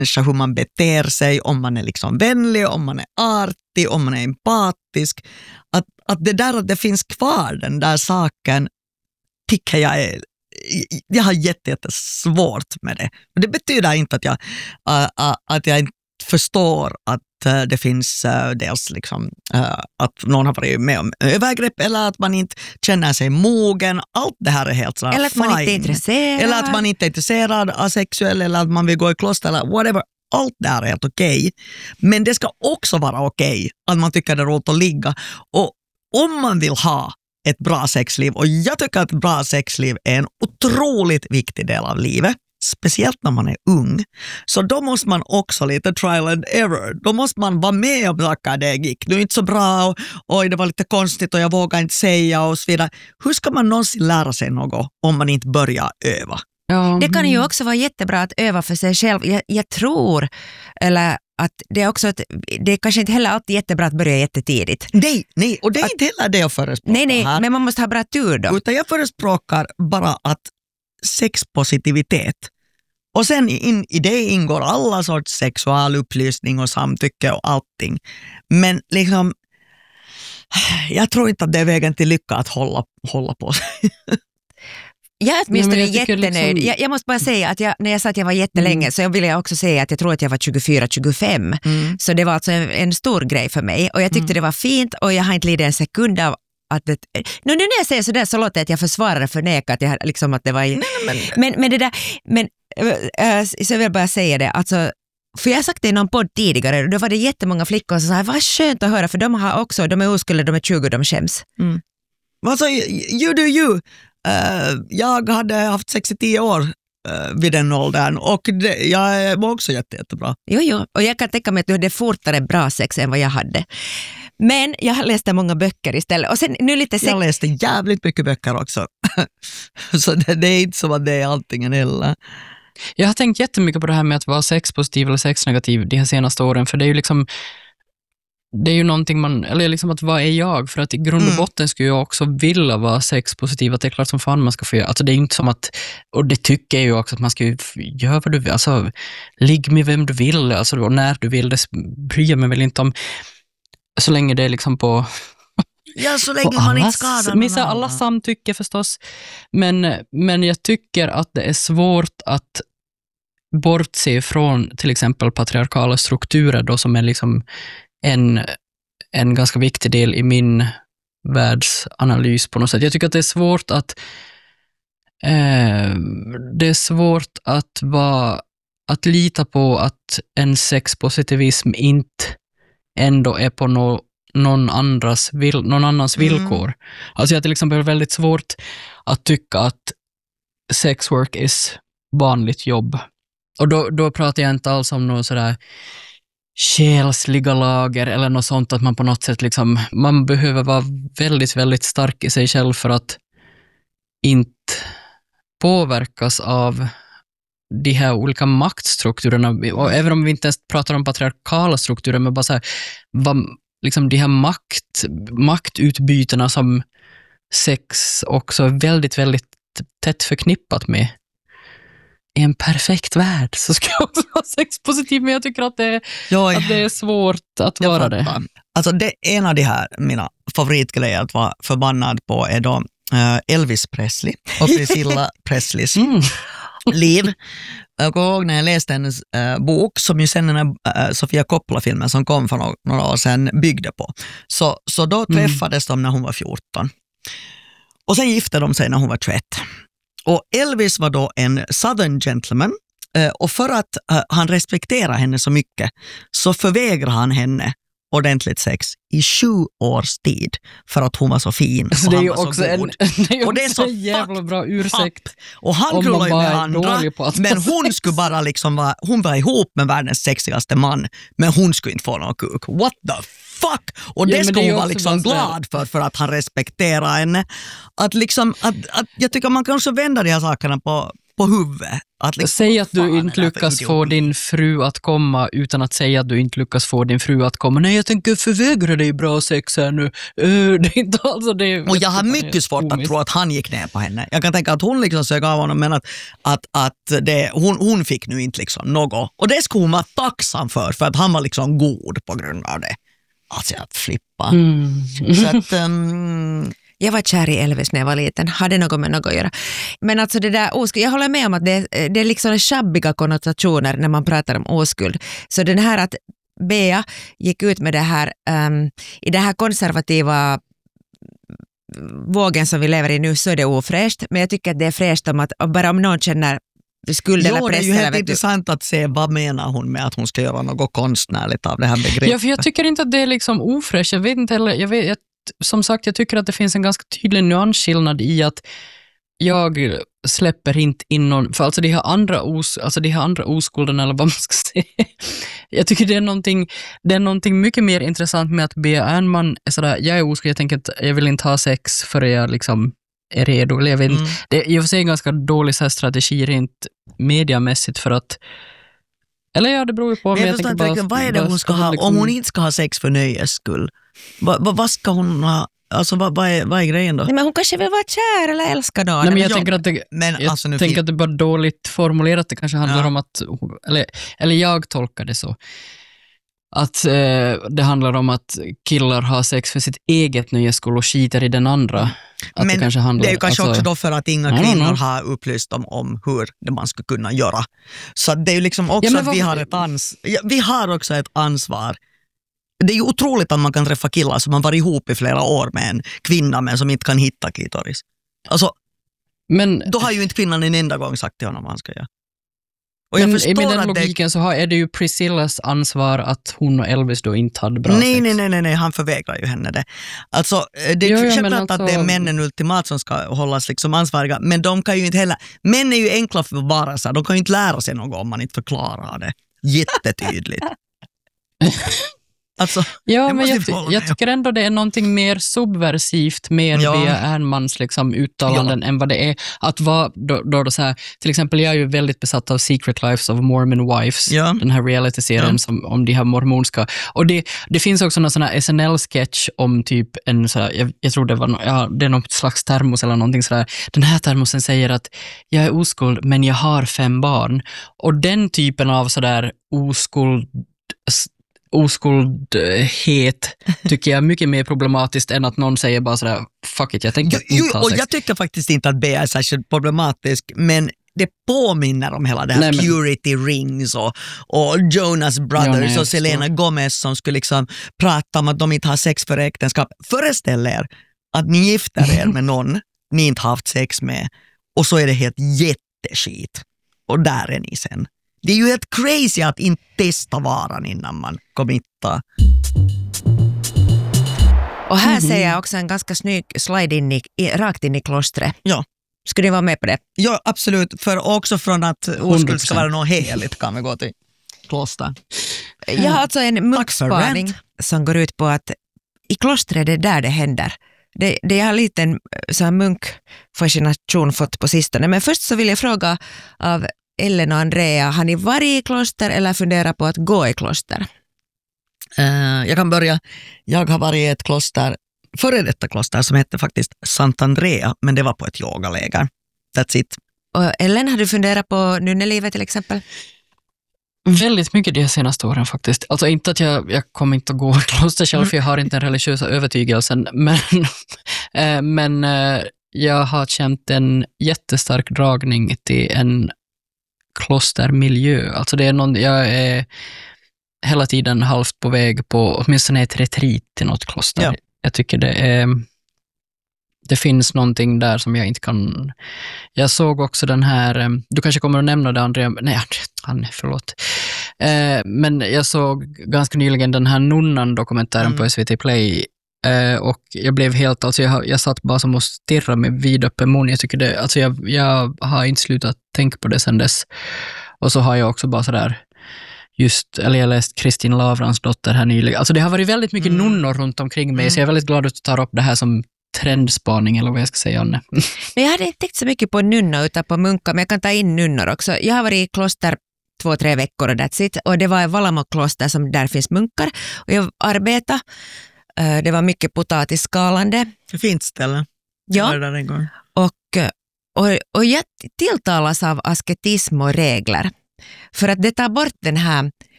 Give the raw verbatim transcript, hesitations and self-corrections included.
människa, hur man beter sig, om man är liksom vänlig, om man är artig, om man är empatisk. Att, att det där att det finns kvar, den där saken, tycker jag är, jag har jättesvårt med det. Men det betyder inte att jag, uh, att jag inte förstår att uh, det finns uh, dels liksom, uh, att någon har varit med om övergrepp eller att man inte känner sig mogen. Allt det här är helt sådär eller att fine. man inte är intresserad. Eller att man inte är intresserad, asexuell, eller att man vill gå i kloster eller whatever. Allt det här är helt okej. Okay. Men det ska också vara okej okay, att man tycker det är roligt att ligga. Och om man vill ha ett bra sexliv, och jag tycker att ett bra sexliv är en otroligt viktig del av livet, speciellt när man är ung, så då måste man också lite trial and error. Då måste man vara med och sagt det gick nu inte så bra och oj, det var lite konstigt och jag vågar inte säga och så vidare. Hur ska man någonsin lära sig något om man inte börjar öva? Ja. Det kan ju också vara jättebra att öva för sig själv. Jag, jag tror, eller att det är också ett, det är kanske inte heller alltid jättebra att börja jättetidigt. Nej, nej, och det är att, inte heller det jag förespråkar. Nej, nej, här. Men man måste ha bra tur då. Utan jag förespråkar bara att sexpositivitet. Och sen in, i det ingår alla sorts sexualupplysning och samtycke och allting. Men liksom, jag tror inte att det är vägen till lycka att hålla, hålla på sig. Jag är åtminstone Nej, jag jättenöjd. liksom... Jag, jag måste bara säga att jag, när jag sa att jag var jättelänge mm. så vill jag också säga att jag tror att jag var tjugofyra tjugofem. Mm. Så det var alltså en, en stor grej för mig. Och jag tyckte mm. det var fint och jag har inte lidit en sekund av att det, nu, nu när jag säger sådär så låter det att jag försvarar förneka att, jag, liksom att det var... Nej, men, men, men det där... Men, äh, så jag vill bara säga det, alltså... För jag har sagt det i någon podd tidigare, då var det jättemånga flickor som sa, vad skönt att höra, för de har också, de är oskulda, de är tjugo, de skäms. Mm. Alltså, you do you. Uh, jag hade haft sex i tio år uh, vid den åldern och det, jag var också jätte, jättebra. Jo, jo, och jag kan tänka mig att du hade fortare bra sex än vad jag hade. Men jag läste många böcker istället. Och sen, nu lite sex... Jag läste jävligt mycket böcker också. Så det, det är inte som att det är antingen eller. Jag har tänkt jättemycket på det här med att vara sexpositiv eller sexnegativ de här senaste åren, för det är ju liksom det är ju någonting man, eller liksom att vad är jag? För att i grund och botten skulle jag också vilja vara sexpositiv, att det är klart som fan man ska få göra. Alltså det är inte som att, och det tycker jag ju också, att man ska göra vad du vill, alltså ligg med vem du vill, alltså och när du vill, det bryr jag mig väl inte om, så länge det är liksom på ja, så länge man inte skadar någon annan. Alla samtycke förstås, men, men jag tycker att det är svårt att bortse från till exempel patriarkala strukturer då, som är liksom en, en ganska viktig del i min världsanalys på något sätt. Jag tycker att det är svårt att eh, det är svårt att vara, att lita på att en sexpositivism inte ändå är på no, någon, andras vil, någon annans mm. villkor. Alltså jag till exempel är väldigt svårt att tycka att sexwork is vanligt jobb. Och då, då pratar jag inte alls om någon sådär själsliga lager eller något sånt, att man på något sätt liksom, man behöver vara väldigt, väldigt stark i sig själv för att inte påverkas av de här olika maktstrukturerna. Och även om vi inte ens pratar om patriarkala strukturer, men bara så här, vad, liksom de här makt, maktutbytena som sex också är väldigt, väldigt tätt förknippat med. I en perfekt värld så ska jag också vara sexpositiv, men jag tycker att det, jag, att det är svårt att vara det. Alltså det är en av de här mina favoritgrejer att vara förbannad på är då uh, Elvis Presley och Priscilla Presleys mm. liv. Jag kommer ihåg när jag läste hennes uh, bok, som ju sen den här uh, Sofia Coppola-filmen som kom för några, några år sedan byggde på. Så, så då träffades mm. de när hon var fjorton. Och sen gifte de sig när hon var tjugoett. Och Elvis var då en southern gentleman, och för att han respekterar henne så mycket så förvägrar han henne ordentligt sex i sju års tid för att hon var så fin och det är han ju var också så en, god. det är och det är så en jävla bra ursäkt. Fuck. Och han krullade ju med andra, men hon sex. skulle bara liksom vara, hon var ihop med världens sexigaste man, men hon skulle inte få någon kuk. What the fuck? Och det ja, skulle hon vara liksom glad för, för att han respekterar henne. Att liksom, att, att, jag tycker man kan också vända de här sakerna på, på huvudet. Att liksom, säg att fan, du inte lyckas få din fru att komma utan att säga att du inte lyckas få din fru att komma. Nej, jag tänker förvägra dig bra sex här nu. Uh, det är inte alltså det. Och jag har mycket svårt att tro att han gick ner på henne. Jag kan tänka att hon liksom sög av honom, men att, att, att det, hon, hon fick nu inte liksom något. Och det skulle hon vara tacksam för, för att han var liksom god på grund av det. Alltså att flippa. Mm. Så att... Um, Jag var kär i Elvis när jag var liten. Hade något med något att göra. Men alltså det där oskuld, jag håller med om att det, det är liksom shabbiga konnotationer när man pratar om oskuld. Så den här att Bea gick ut med det här um, i det här konservativa vågen som vi lever i nu, så är det ofräscht. Men jag tycker att det är fräscht om att bara om någon känner skuld eller press. Jo, det är ju helt intressant att se vad menar hon med att hon ska göra något konstnärligt av det här begreppet. Ja, för jag tycker inte att det är liksom ofräscht. Jag vet inte heller, jag vet, jag som sagt, jag tycker att det finns en ganska tydlig nyansskillnad i att jag släpper inte in någon, för alltså de här andra, os, alltså de här andra oskulden eller vad man ska säga. Jag tycker det är någonting, det är någonting mycket mer intressant med att Bea Ernman är sådär, jag är oskuld, jag tänker att jag vill inte ha sex för jag liksom är redo. Eller jag vet inte. Mm. Det är i och för sig en ganska dålig så här strategi rent mediamässigt för att eller ja, det beror ju på. Men jag, jag förstår inte, vad är det hon ska ha, liksom, om hon inte ska ha sex för nöjes skull? Vad va, va ska hon ha? Alltså vad, vad, är, vad är grejen då? Nej, men hon kanske vill vara kär eller älska någon. Nej, men jag, tänker att, det, men, jag alltså, tänker att det är bara dåligt formulerat. Det kanske handlar ja. om att, eller, eller jag tolkar det så, att eh, det handlar om att killar har sex för sitt eget nöjes skull och skiter i den andra. Att men det, kanske handlar, det är ju kanske alltså, också då för att inga nej, kvinnor nej. har upplyst dem om hur det man ska kunna göra. Så det är ju liksom också ja, att vad, vi har ett ans- ja, vi har också ett ansvar. Det är ju otroligt att man kan träffa killar som man varit ihop i flera år med en kvinna men som inte kan hitta klitoris. Alltså, men, då har ju inte kvinnan en enda gång sagt till honom vad han ska göra. Och jag men förstår med den att logiken det... så har, är det ju Priscillas ansvar att hon och Elvis då inte hade bra nej, sex. Nej, nej, nej, nej, han förvägrar ju henne det. Alltså, det är jo, ju självklart alltså... att det är männen ultimat som ska hållas liksom ansvariga, men de kan ju inte heller, män är ju enkla för varelser, de kan ju inte lära sig något om man inte förklarar det. Jättetydligt. Alltså, ja, jag men jag, ty- jag tycker ändå det är någonting mer subversivt, mer ja. Bea Ernmans liksom uttalanden ja. än vad det är att vara då, då, då så här, till exempel jag är ju väldigt besatt av Secret Lives of Mormon Wives, ja. den här reality-serien ja. som, om de här mormonska, och det, det finns också någon sån här S N L-sketch om typ en så här, jag, jag tror det var no, ja, det är något slags termos eller någonting sådär, den här termosen säger att jag är oskuld men jag har fem barn, och den typen av sådär oskuld oskuldhet tycker jag är mycket mer problematiskt än att någon säger bara sådär fuck it, jag tänker jo, inte ha och sex. jag tycker faktiskt inte att Bea är särskilt problematisk, men det påminner om hela det här nej, men... Purity Rings och, och Jonas Brothers ja, nej, och Selena förstår. Gomez som skulle liksom prata om att de inte har sex för äktenskap. Föreställ er att ni gifter er med någon ni inte haft sex med och så är det helt jätteskit och där är ni sen. Det är ju helt crazy att inte testa varan innan man committar. Och här mm-hmm. ser jag också en ganska snygg slide in i, i, rakt in i klostret. Ja. Skulle ni vara med på det? Ja, absolut. För också från att oskuld ska vara något heligt kan vi gå till kloster. Jag har alltså en munkspaning som går ut på att i klostret är det där det händer. Det, det jag har lite en så här munkfascination fått på sistone. Men först så vill jag fråga av Ellen och Andrea, har ni varit i kloster eller funderat på att gå i kloster? Uh, jag kan börja. Jag har varit i ett kloster, före detta kloster som hette faktiskt Sant Andrea, men det var på ett yogaläger. That's it. Och Ellen, har du funderat på nunnelivet till exempel? Väldigt mycket de senaste åren faktiskt. Alltså inte att jag, jag kommer inte att gå i kloster själv, för jag har inte den religiösa övertygelsen, men, äh, men äh, jag har känt en jättestark dragning till en klostermiljö. Alltså det är någon, jag är hela tiden halvt på väg på åtminstone ett retreat till något kloster. Ja. Jag tycker det är det finns någonting där som jag inte kan. Jag såg också den här, du kanske kommer att nämna det Andrea, nej Anne, förlåt. Eh, men jag såg ganska nyligen den här nunnan-dokumentären mm. på S V T Play. Uh, och jag blev helt, alltså jag, jag satt bara som och stirrade med vidöppen mun. Jag tycker det, alltså jag, jag har inte slutat tänka på det sedan dess. Och så har jag också bara sådär just, eller jag läst Kristin Lavrans dotter här nyligen. Alltså det har varit väldigt mycket mm. nunnor runt omkring mig, mm. så jag är väldigt glad att du tar upp det här som trendspaning eller vad jag ska säga, Anne. Men jag hade inte tänkt så mycket på nunna utan på munkar, men jag kan ta in nunnor också. Jag har varit i kloster två, tre veckor och that's it. Och det var ett Valamo-kloster som där finns munkar. Och jag arbetade. Det var mycket potatisskalande. Fint ställe. Ja. Jag var där en gång. Och, och, och jag tilltalas av asketism och regler. För att det tar bort den här